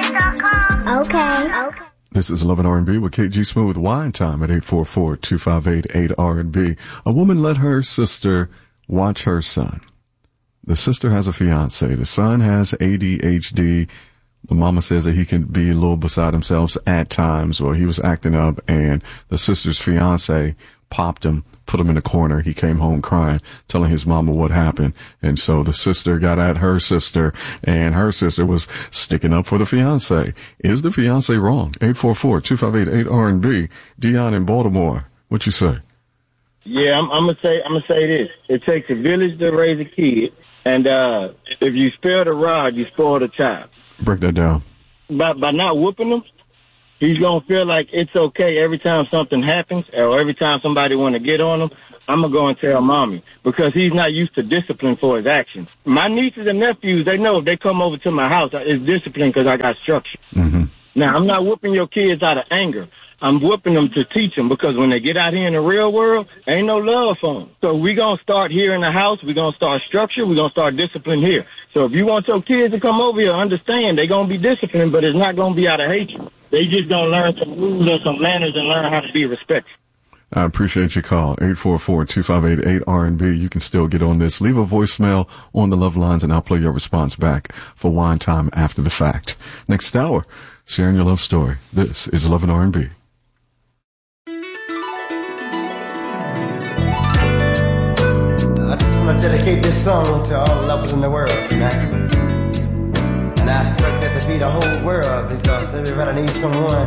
Okay. This is Love and R&B with KG Smooth. Wine time at 844-258-8R&B. A woman let her sister watch her son. The sister has a fiance. The son has ADHD. The mama says that he can be a little beside himself at times, or he was acting up, and the sister's fiance popped him, put him in a corner. He came home crying, telling his mama what happened. And so the sister got at her sister, and her sister was sticking up for the fiance. Is the fiance wrong? 844-258-8R&B. Dion in Baltimore. What you say? Yeah, I'm gonna say this. It takes a village to raise a kid, and if you spare the rod, you spoil the child. Break that down. By not whooping them, he's going to feel like it's okay every time something happens or every time somebody want to get on him. I'm going to go and tell mommy because he's not used to discipline for his actions. My nieces and nephews, they know if they come over to my house, it's discipline because I got structure. Mm-hmm. Now, I'm not whooping your kids out of anger. I'm whooping them to teach them because when they get out here in the real world, ain't no love for them. So we're going to start here in the house. We're going to start structure. We're going to start discipline here. So if you want your kids to come over here, understand they're going to be disciplined, but it's not going to be out of hatred. They just going to learn some rules and some manners and learn how to be respectful. I appreciate your call. 844-258-8R&B. You can still get on this. Leave a voicemail on the love lines, and I'll play your response back for wine time after the fact. Next hour, sharing your love story. This is Love and R&B. I just want to dedicate this song to all lovers in the world tonight. And I expect that to be the whole world because everybody needs someone